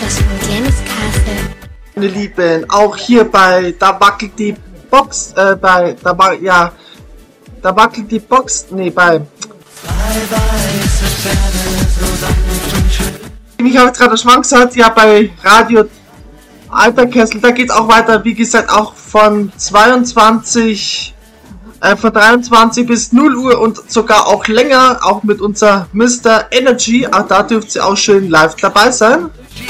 Podcast von Glennis Castle. Meine Lieben, auch hier bei Da wackelt die Box, da wackelt die Box, mich habe gerade Schwank gesagt, ja, bei Radio Alberkessel, da geht es auch weiter, wie gesagt, auch von 23 bis 0 Uhr und sogar auch länger, auch mit unser Mr. Energy, auch da dürft ihr auch schön live dabei sein.